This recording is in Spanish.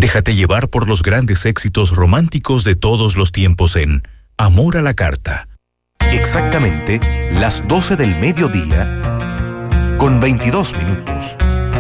Déjate llevar por los grandes éxitos románticos de todos los tiempos en Amor a la Carta. Exactamente las 12 del mediodía, con 22 minutos.